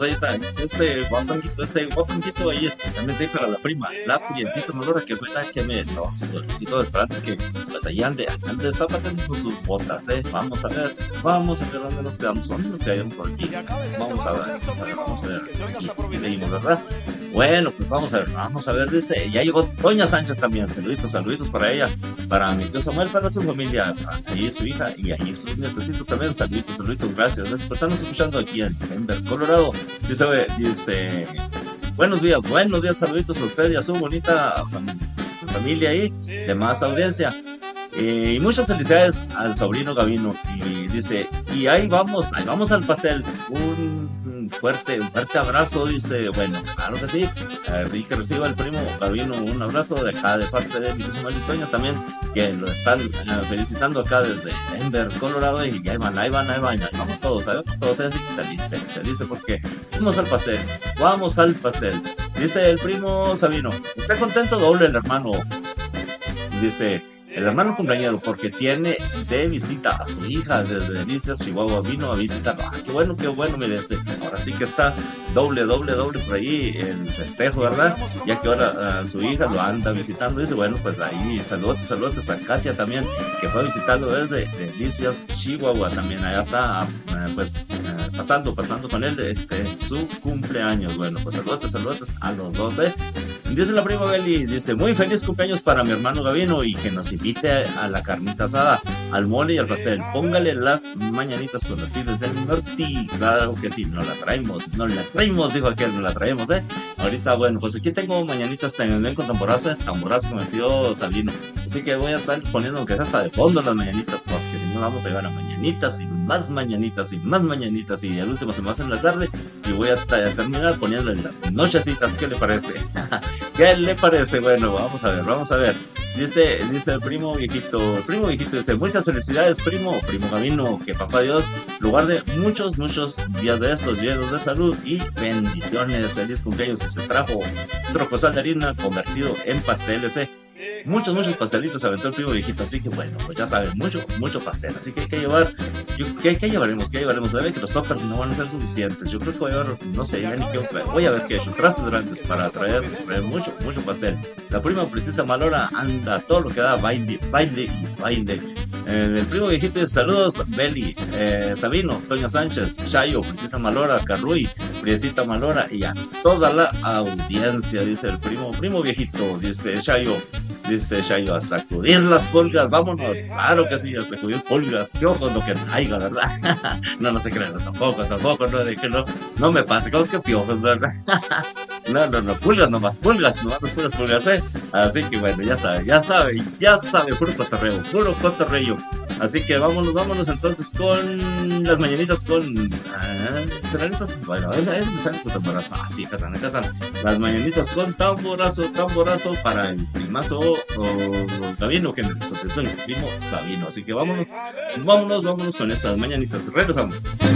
ahí está, ese guapanguito ahí, especialmente para la prima, la Prietita Malora, que fue la que me lo solicitó, esperando que pues ahí ande zapatando con sus botas, vamos a ver dónde nos quedamos por aquí, vamos a ver, aquí leímos, ¿verdad? Bueno, pues vamos a ver, dice, ya llegó Doña Sánchez también, saluditos para ella, para mi tío Samuel, para su familia, ahí su hija y ahí sus nietecitos también, saluditos, gracias por estarnos escuchando aquí en Denver, Colorado. Dice, buenos días, saluditos a usted y a su bonita familia ahí, de más audiencia. Y muchas felicidades al sobrino Gavino. Y dice, y ahí vamos al pastel. Un fuerte abrazo, dice, bueno, claro que sí. Y que reciba el primo Gavino un abrazo de acá, de parte de mi Samuel y Toño también, que lo están felicitando acá desde Denver, Colorado. Y ahí van, vamos todos, así que saliste, porque vamos al pastel. Dice el primo Sabino, está contento doble el hermano. Dice, el hermano cumpleañero, porque tiene de visita a su hija desde Delicias, Chihuahua, vino a visitarlo. Qué bueno, mire, ahora sí que está doble por ahí el festejo, ¿verdad? Ya que ahora su hija lo anda visitando. Dice, bueno, pues ahí saludos a Katia también, que fue a visitarlo desde Delicias, Chihuahua, también allá está, pasando con él su cumpleaños. Bueno, pues saludos a los dos, Dice la prima Beli, dice, muy feliz cumpleaños para mi hermano Gavino y que nos invite a la carnita asada, al mole y al pastel. Póngale las mañanitas con las tiras del norte. Claro que sí, no la traemos, dijo aquel, no la traemos, Ahorita, bueno, pues aquí tengo mañanitas también con tamborazo que me pidió Sabino. Así que voy a estar poniendo que hasta de fondo las mañanitas, porque si no vamos a llegar a mañanitas y más mañanitas y el último se me hace en la tarde y voy a terminar poniéndole las nochecitas. ¿Qué le parece? ¿Qué le parece? Bueno, vamos a ver. Dice el primo viejito dice, muchas felicidades primo Gavino, que papá Dios lo guarde muchos días de estos llenos de salud y bendiciones, feliz cumpleaños. Y se trajo un rocosal de harina convertido en pasteles, muchos pastelitos aventó el primo viejito, así que bueno, pues ya saben, mucho pastel, así que hay que llevar, ¿qué llevaremos? Debe que los toppers no van a ser suficientes, yo creo que voy a llevar, no sé, ya ni qué, voy a ver qué he hecho, trastes grandes para traer mucho pastel. La prima Prietita Malora anda todo lo que da, baile. El primo viejito dice, saludos Beli, Sabino, Toño Sánchez, Chayo, Prietita Malora, Carruy, Prietita Malora y a toda la audiencia, dice el primo viejito, dice Chayo, a sacudir las pulgas, vámonos, claro que sí, a sacudir pulgas, piojos, lo que haya, ¿verdad? No se crean, tampoco, no me pase, como que piojos, ¿verdad? No, pulgas nomás, puras pulgas, así que bueno, ya sabe, puro cotorreo, así que vámonos entonces con las mañanitas ¿serán estas? Bueno, esa me sale con tamborazo, sí, casan, las mañanitas con tamborazo para el primazo Gavino, que nos solicitó el primo Sabino, así que vámonos con estas mañanitas, regresamos.